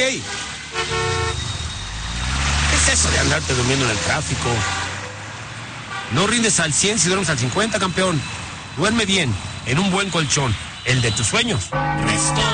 ¿Qué es eso de andarte durmiendo en el tráfico? No rindes al 100 si duermes al 50, campeón. Duerme bien, en un buen colchón, el de tus sueños.